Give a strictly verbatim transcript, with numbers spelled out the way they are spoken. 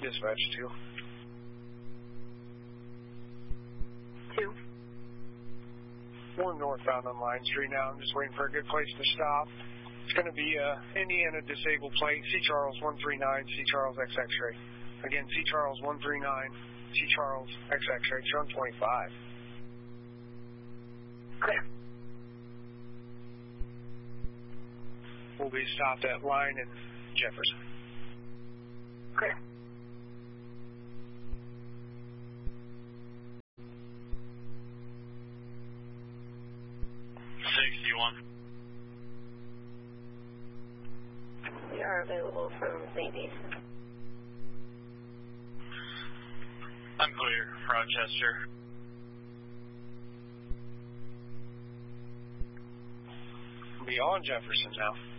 Dispatch two. Two. We're northbound on Line Street now. I'm just waiting for a good place to stop. It's going to be uh, Indiana disabled plate, C. Charles one three nine, C. Charles X X-ray. Again, C. Charles one three nine, C. Charles X X-ray, trunk twenty-five. Clear. We'll be stopped at Line and Jefferson. Clear. sixty-one. We are available from Saint East. I'm clear, Rochester. We'll be on Jefferson now.